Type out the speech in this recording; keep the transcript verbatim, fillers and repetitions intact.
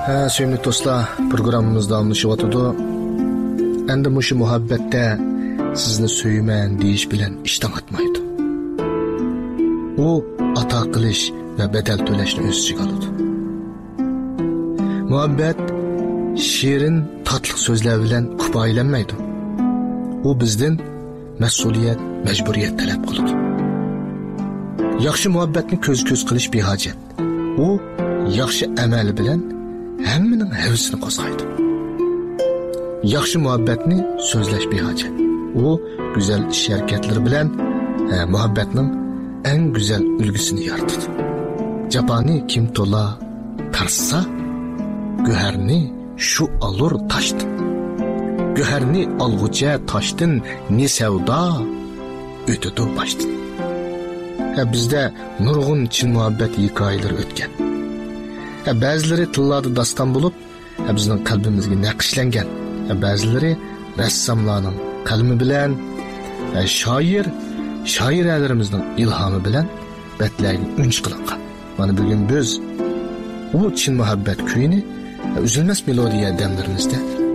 Ha, sevimli dostlar, programımızda anlaşıvatıdı. Endi muşu muhabbette sizni söymen deyiş bilen işten atmaydı. O ata qilish ve bedel töleşni öz ichiga oladi. Muhabbet şiirin tatlı sözler bilen kupayilenmeydi. O bizden mesuliyet, mecburiyet talep qiladi. Yaxshi muhabbetni ko'z-ko'z qilish behojat. O yaxshi amal bilan hammaning havasini qo'zg'aydi. Yaxshi muhabbetni so'zlash behojat. O güzel ish harakatlari bilan e, muhabbetning en güzel ulgusini yaratadi. Japani kim to'la tarsa, go'harni shu alur taştın. Go'harni alg'ucha taştın ne savdo o'tadi boshdan. Ha, bizda nurg'un chin muhabbet hikoyalari o'tgan. Ha, ba'zilari tillarda daston bo'lib, ha, bizning qalbimizga naqshlangan. Ha, ba'zilari rassomlarning qalbi bilan, ha, shoir shoiralarimizning ilhomi bilan batlarga unch qilingan. Mana bugun biz u chin muhabbet kuyini uzilmas melodiya damlarimizda